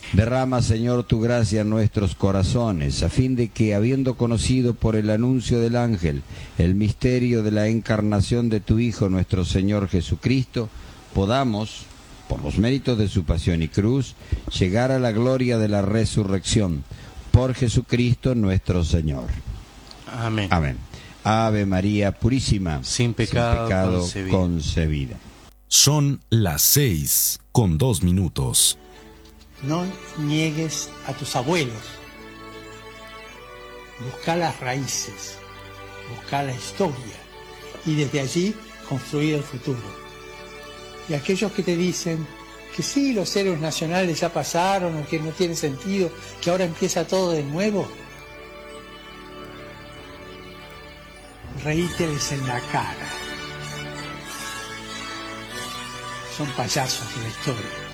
Derrama, Señor, tu gracia en nuestros corazones, a fin de que, habiendo conocido por el anuncio del ángel el misterio de la encarnación de tu Hijo, nuestro Señor Jesucristo, podamos, por los méritos de su pasión y cruz, llegar a la gloria de la resurrección. Por Jesucristo nuestro Señor. Amén. Amén. Ave María Purísima, Sin pecado concebida. Son las 6:02. No niegues a tus abuelos. Busca las raíces, busca la historia y desde allí construir el futuro. Y aquellos que te dicen que sí, los héroes nacionales ya pasaron o que no tiene sentido, que ahora empieza todo de nuevo, reíteles en la cara. Son payasos de la historia.